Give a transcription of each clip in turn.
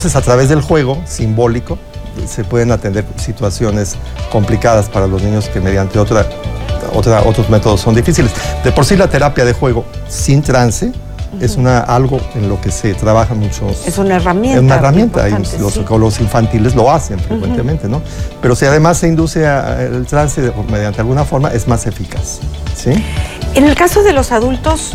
Entonces, a través del juego simbólico se pueden atender situaciones complicadas para los niños que mediante otros métodos son difíciles. De por sí la terapia de juego sin trance es algo en lo que se trabaja mucho. Es una herramienta. Es una herramienta y los psicólogos infantiles lo hacen frecuentemente, ¿no? Pero si además se induce el trance mediante alguna forma, es más eficaz, ¿sí? En el caso de los adultos,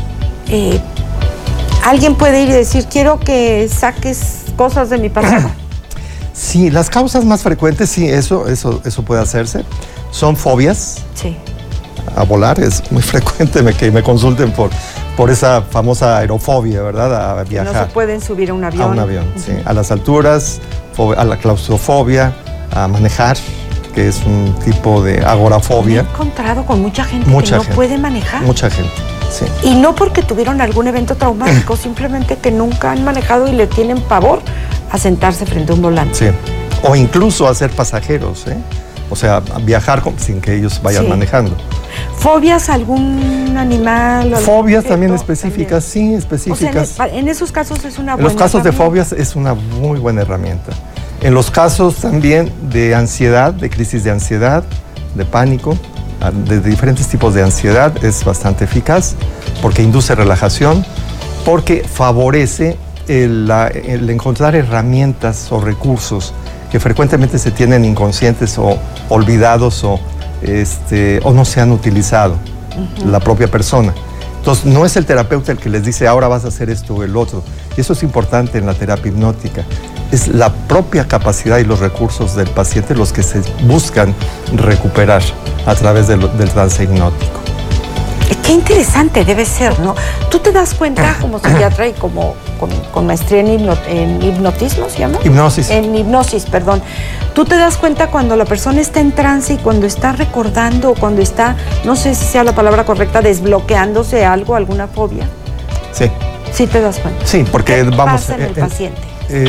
alguien puede ir y decir, quiero que saques cosas de mi pasado. Sí, las causas más frecuentes, sí, eso puede hacerse. Son fobias. Sí. A volar, es muy frecuente que me consulten por esa famosa aerofobia, ¿verdad? A viajar. No se pueden subir a un avión. A un avión, sí. A las alturas, a la claustrofobia, a manejar, que es un tipo de agorafobia. Me he encontrado con mucha gente que no puede manejar. Mucha gente, sí. Y no porque tuvieron algún evento traumático, simplemente que nunca han manejado y le tienen pavor a sentarse frente a un volante. Sí, o incluso a ser pasajeros, ¿eh? O sea, viajar sin que ellos vayan manejando. ¿Fobias a algún animal? Fobias también específicas, sí, específicas. O sea, en esos casos es una buena herramienta. En los casos de fobias es una muy buena herramienta. En los casos también de ansiedad, de crisis de ansiedad, de pánico, de diferentes tipos de ansiedad, es bastante eficaz porque induce relajación, porque favorece el encontrar herramientas o recursos que frecuentemente se tienen inconscientes o olvidados o no se han utilizado la propia persona. Entonces, no es el terapeuta el que les dice, ahora vas a hacer esto o el otro. Y eso es importante en la terapia hipnótica. Es la propia capacidad y los recursos del paciente los que se buscan recuperar a través del trance hipnótico. Qué interesante debe ser, ¿no? Tú te das cuenta como psiquiatra y como con maestría en hipnotismo, ¿se llama? Hipnosis. En hipnosis, perdón. Tú te das cuenta cuando la persona está en trance y cuando está recordando, o cuando está, no sé si sea la palabra correcta, desbloqueándose algo, alguna fobia. Sí. Sí te das cuenta. Sí, porque ¿Qué pasa en el paciente?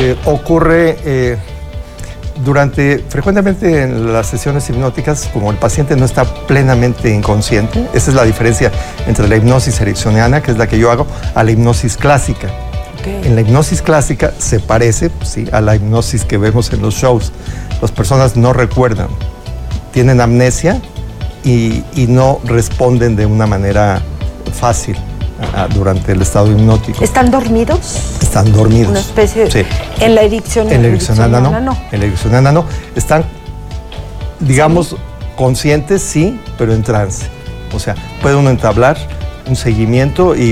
Ocurre frecuentemente en las sesiones hipnóticas, como el paciente no está plenamente inconsciente, esa es la diferencia entre la hipnosis ericksoniana, que es la que yo hago, a la hipnosis clásica. Okay. En la hipnosis clásica se parece, sí, a la hipnosis que vemos en los shows. Las personas no recuerdan, tienen amnesia y no responden de una manera fácil durante el estado hipnótico. ¿Están dormidos? Están dormidos. Una especie de... Sí. En la ericksoniana no. En la ericksoniana no. Están, digamos, conscientes, sí, pero en trance. O sea, puede uno entablar un seguimiento y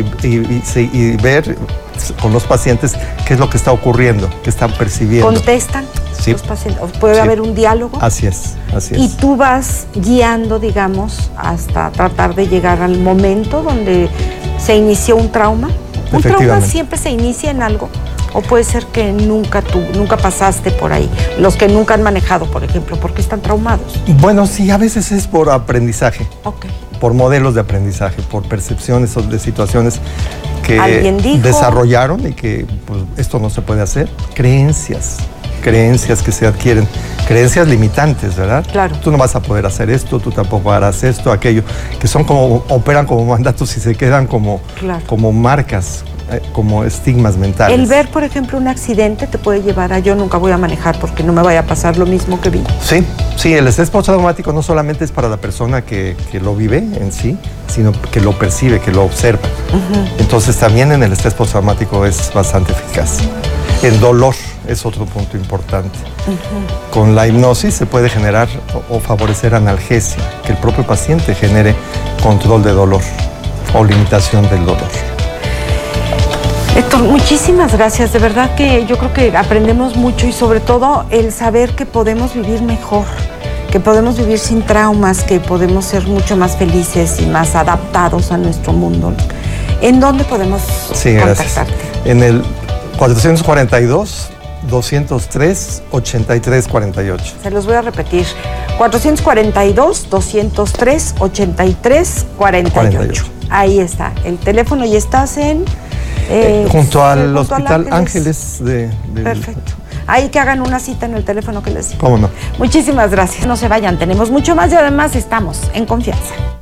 ver con los pacientes qué es lo que está ocurriendo, qué están percibiendo. ¿Contestan los pacientes? ¿Puede haber un diálogo? Así es. Y tú vas guiando, digamos, hasta tratar de llegar al momento donde se inició un trauma. ¿Un trauma siempre se inicia en algo? ¿O puede ser que nunca pasaste por ahí? Los que nunca han manejado, por ejemplo, ¿por qué están traumados? Bueno, sí, a veces es por aprendizaje. Okay. Por modelos de aprendizaje, por percepciones de situaciones que desarrollaron y que pues, esto no se puede hacer. Creencias que se adquieren, creencias limitantes, ¿verdad? Claro. Tú no vas a poder hacer esto, tú tampoco harás esto, aquello, que operan como mandatos y se quedan como marcas, como estigmas mentales. El ver, por ejemplo, un accidente te puede llevar a yo nunca voy a manejar porque no me vaya a pasar lo mismo que vi. Sí, el estrés postraumático no solamente es para la persona que lo vive en sí, sino que lo percibe, que lo observa. Entonces también en el estrés postraumático es bastante eficaz. El dolor es otro punto importante. Con la hipnosis se puede generar o favorecer analgesia, que el propio paciente genere control de dolor o limitación del dolor. Héctor, muchísimas gracias. De verdad que yo creo que aprendemos mucho y sobre todo el saber que podemos vivir mejor, que podemos vivir sin traumas, que podemos ser mucho más felices y más adaptados a nuestro mundo. ¿En dónde podemos contactarte? En el 442-203-8348. Se los voy a repetir. 442-203-8348. Ahí está el teléfono y estás en... junto al Hospital Ángeles de... Perfecto. Ahí que hagan una cita en el teléfono que les digo. ¿Cómo no? Muchísimas gracias. No se vayan, tenemos mucho más y además estamos en confianza.